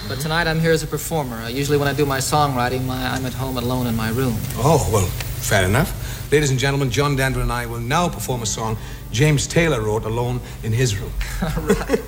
But tonight I'm here as a performer. Usually when I do my songwriting, I'm at home alone in my room. Oh, well, fair enough. Ladies and gentlemen, John Denver and I will now perform a song James Taylor wrote alone in his room. Right.